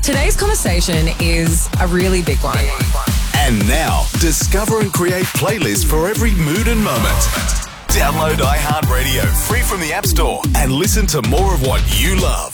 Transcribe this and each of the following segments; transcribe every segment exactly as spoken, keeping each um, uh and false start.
Today's conversation is a really big one. And now, discover and create playlists for every mood and moment. Download iHeartRadio free from the App Store and listen to more of what you love.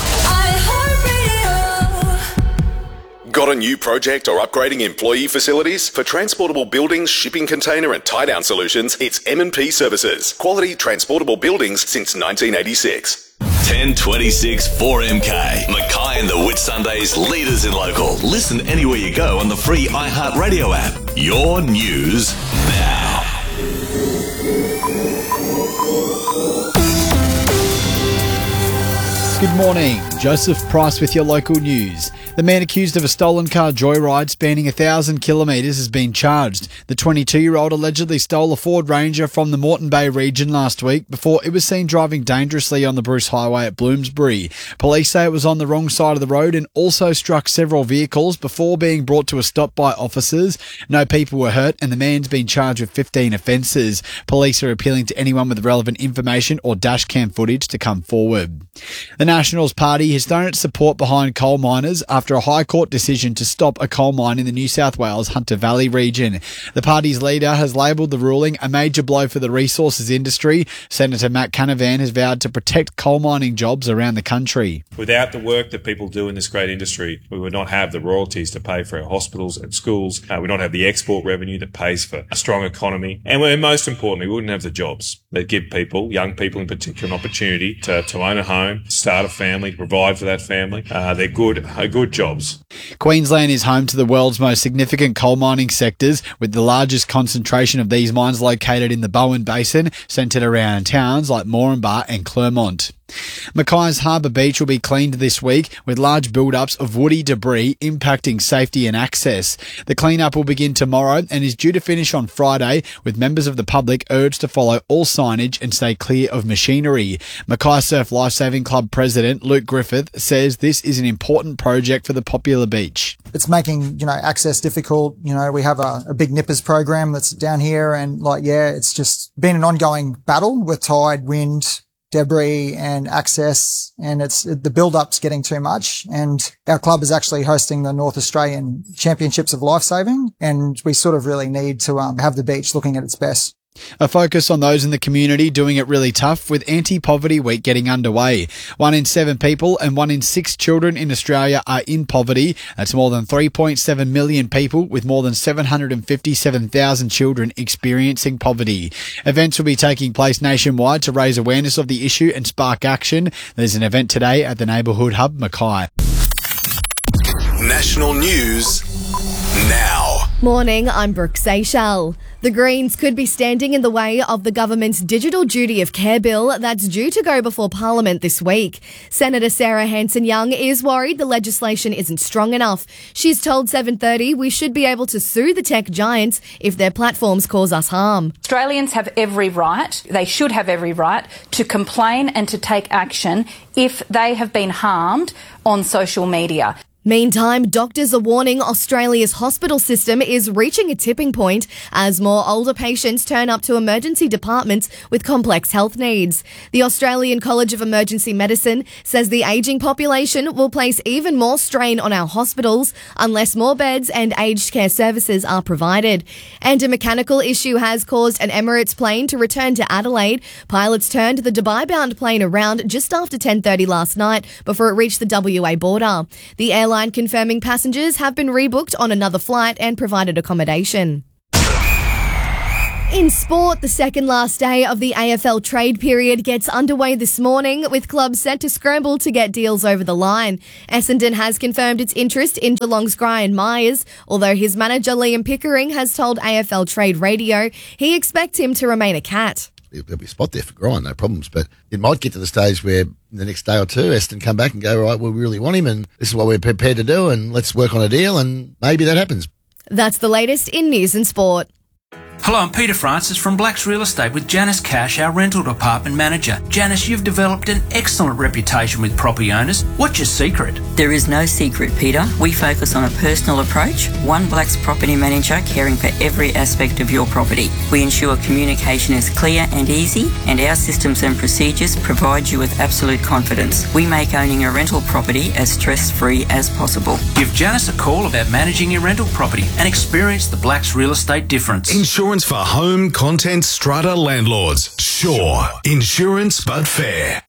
iHeartRadio. Got a new project or upgrading employee facilities? For transportable buildings, shipping container and tie-down solutions, it's M and P Services. Quality transportable buildings since nineteen eighty-six. ten twenty-six four M K. Mackay and the Whitsundays, leaders in local. Listen anywhere you go on the free iHeartRadio app. Your news now. Good morning. Joseph Price with your local news. The man accused of a stolen car joyride spanning a thousand kilometres has been charged. The twenty-two-year-old allegedly stole a Ford Ranger from the Moreton Bay region last week before it was seen driving dangerously on the Bruce Highway at Bloomsbury. Police say it was on the wrong side of the road and also struck several vehicles before being brought to a stop by officers. No people were hurt and the man's been charged with fifteen offences. Police are appealing to anyone with relevant information or dashcam footage to come forward. The Nationals Party has thrown its support behind coal miners after a High Court decision to stop a coal mine in the New South Wales Hunter Valley region. The party's leader has labelled the ruling a major blow for the resources industry. Senator Matt Canavan has vowed to protect coal mining jobs around the country. Without the work that people do in this great industry, we would not have the royalties to pay for our hospitals and schools. Uh, we would not have the export revenue that pays for a strong economy. And we, most importantly, we wouldn't have the jobs that give people, young people in particular, an opportunity to, to own a home, start a family, provide for that family. Uh, they're good, uh, good jobs. Queensland is home to the world's most significant coal mining sectors, with the largest concentration of these mines located in the Bowen Basin, centred around towns like Moranbah and Clermont. Mackay's Harbour Beach will be cleaned this week, with large build-ups of woody debris impacting safety and access. The clean-up will begin tomorrow and is due to finish on Friday, with members of the public urged to follow all signage and stay clear of machinery. Mackay Surf Lifesaving Club President Luke Griffith says this is an important project for the popular beach. It's making, you know, access difficult. You know, we have a, a big nippers program that's down here, and like, yeah, it's just been an ongoing battle with tide, wind, debris and access, and it's the build-up's getting too much. And our club is actually hosting the North Australian Championships of Lifesaving, and we sort of really need to um, have the beach looking at its best. A focus on those in the community doing it really tough, with Anti-Poverty Week getting underway. One in seven people and one in six children in Australia are in poverty. That's more than three point seven million people, with more than seven hundred fifty-seven thousand children experiencing poverty. Events will be taking place nationwide to raise awareness of the issue and spark action. There's an event today at the Neighbourhood Hub, Mackay. National news now. Morning, I'm Brooke Seychelles. The Greens could be standing in the way of the government's Digital Duty of Care bill that's due to go before Parliament this week. Senator Sarah Hanson-Young is worried the legislation isn't strong enough. She's told seven thirty we should be able to sue the tech giants if their platforms cause us harm. Australians have every right, they should have every right, to complain and to take action if they have been harmed on social media. Meantime, doctors are warning Australia's hospital system is reaching a tipping point as more older patients turn up to emergency departments with complex health needs. The Australian College of Emergency Medicine says the ageing population will place even more strain on our hospitals unless more beds and aged care services are provided. And a mechanical issue has caused an Emirates plane to return to Adelaide. Pilots turned the Dubai-bound plane around just after ten thirty last night before it reached the W A border. The airline confirming passengers have been rebooked on another flight and provided accommodation. In sport, the second last day of the A F L trade period gets underway this morning, with clubs set to scramble to get deals over the line. Essendon has confirmed its interest in Geelong's Brian Myers, although his manager Liam Pickering has told A F L Trade Radio he expects him to remain a Cat. There'll be a spot there for Grind, no problems, but it might get to the stage where the next day or two, Essendon come back and go, right, well, we really want him and this is what we're prepared to do and let's work on a deal, and maybe that happens. That's the latest in news and sport. Hello, I'm Peter Francis from Blacks Real Estate with Janice Cash, our rental department manager. Janice, you've developed an excellent reputation with property owners. What's your secret? There is no secret, Peter. We focus on a personal approach, one Blacks property manager caring for every aspect of your property. We ensure communication is clear and easy, and our systems and procedures provide you with absolute confidence. We make owning a rental property as stress-free as possible. Give Janice a call about managing your rental property and experience the Blacks Real Estate difference. Insurance for home, content, strata landlords. Sure. Insurance but fair.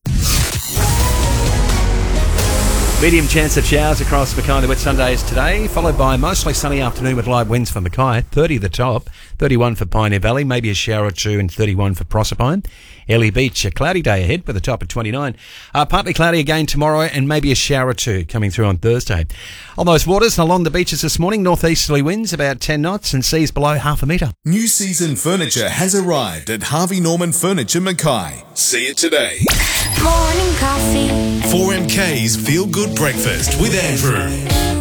Medium chance of showers across Mackay and the Whitsundays today, followed by a mostly sunny afternoon with light winds for Mackay. thirty the top, thirty-one for Pioneer Valley, maybe a shower or two, and thirty-one for Proserpine. Airlie Beach, a cloudy day ahead with a top of twenty-nine. Uh, partly cloudy again tomorrow and maybe a shower or two coming through on Thursday. On those waters and along the beaches this morning, northeasterly winds about ten knots and seas below half a metre. New season furniture has arrived at Harvey Norman Furniture Mackay. See it today. Morning coffee. four M K's Feel Good Breakfast with Andrew.